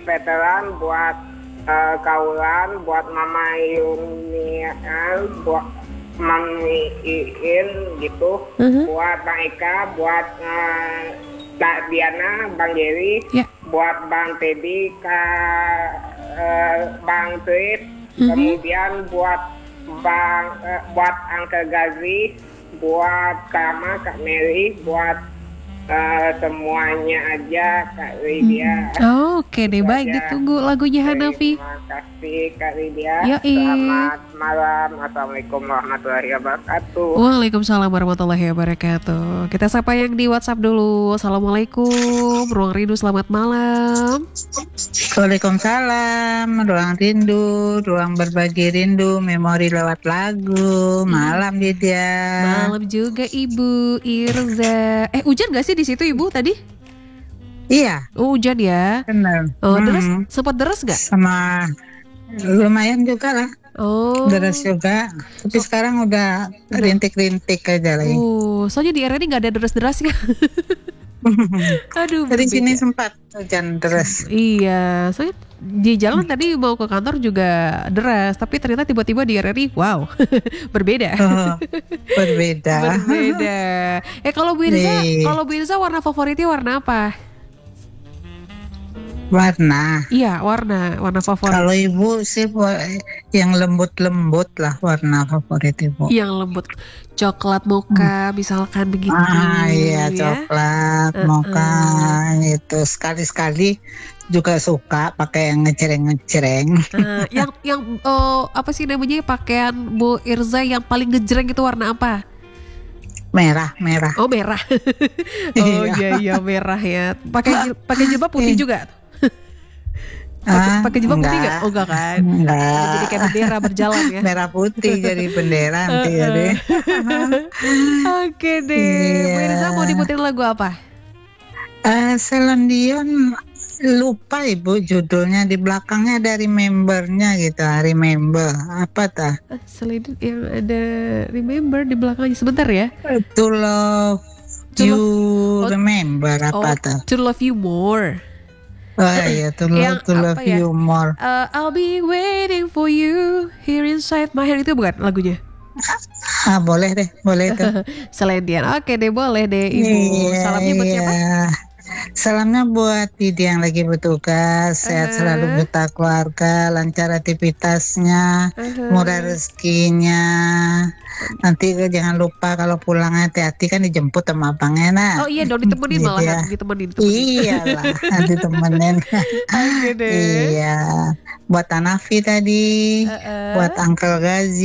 veteran, buat Kaulan, buat Mama Yuni, buat Mami Iin gitu, buat Bang Eka, buat Mbak Diana, Bang Jerry, buat Bang Teddy, Bang Trip, kemudian buat buat Uncle Gazi, buat Kama, Kak Mary, buat semuanya aja, Kak Lydia. Oke deh, baik, ditunggu lagunya Hanafi. Terima kasih Kak Lydia. Yoi. Selamat malam. Assalamualaikum warahmatullahi wabarakatuh. Waalaikumsalam warahmatullahi wabarakatuh. Kita sapa yang di WhatsApp dulu. Assalamualaikum, Ruang Rindu, selamat malam. Waalaikumsalam, Ruang Rindu, ruang berbagi rindu, memori lewat lagu. Malam Lydia. Malam juga Ibu Irza. Hujan gak sih di situ Ibu tadi? Iya. Oh, hujan ya. Benar. Deras, sempat deras gak? Sama lumayan juga lah. Oh. Deras juga. Tapi sekarang udah rintik-rintik aja lagi. Soalnya di RRI nggak ada deras-derasnya. Aduh. Dari sini sempat hujan deras. Iya, soalnya di jalan tadi mau ke kantor juga deras, tapi ternyata tiba-tiba di RRI, wow, berbeda. Berbeda. Kalau Bu Irza warna favoritnya warna apa? Warna. Iya, warna favorit. Kalau Ibu sih yang lembut-lembut lah warna favorit Ibu. Yang lembut, coklat mocha misalkan begitu. Iya, coklat mocha itu. Sekali-sekali juga suka pakai yang ngejreng-ngejreng. Yang apa sih namanya, pakaian Bu Irza yang paling ngejreng itu warna apa? Merah. Oh, merah. Oh iya merah ya. Pakai jilbab putih juga. Pakai jilbab putih nggak? Oh enggak kan? Enggak. Jadi kayak bendera berjalan ya. Merah putih jadi bendera nanti ya deh. Oke deh. Bu Irza mau diputin lagu apa? Celine Dion, lupa Ibu judulnya, di belakangnya ada remember-nya gitu. Remember apa tah? Celine Dion yang ada remember di belakangnya, sebentar ya. To love you, remember apa tah? To love you more. Oh iya, to love you more. I'll be waiting for you here inside my head, itu bukan lagunya? Boleh deh, boleh tuh. Celine Dion. Oke deh, boleh deh Ibu. Salamnya buat siapa? Salamnya buat Didi yang lagi bertugas, sehat selalu beserta keluarga, lancar aktivitasnya, murah rezekinya. Nanti jangan lupa kalau pulang hati-hati, kan dijemput sama abangnya nak. Oh iya dong, ditemenin gitu malah ya. ditemenin. Iyalah, nanti temenin. Oke deh. Iya, buat Hanafi tadi, buat Uncle Gazi.